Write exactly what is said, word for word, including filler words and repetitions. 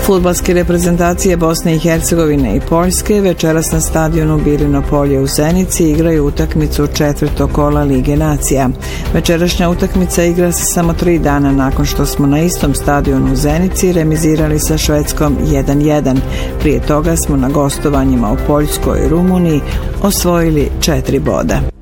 Fudbalske reprezentacije Bosne i Hercegovine i Poljske večeras na stadionu Bilino polje u Zenici igraju utakmicu četvrtog kola Lige nacija. Večerašnja utakmica igra se samo tri dana nakon što smo na istom stadionu u Zenici remizirali sa Švedskom jedan jedan. Prije toga smo na gostovanjima u Poljskoj i Rumuniji osvojili četiri boda.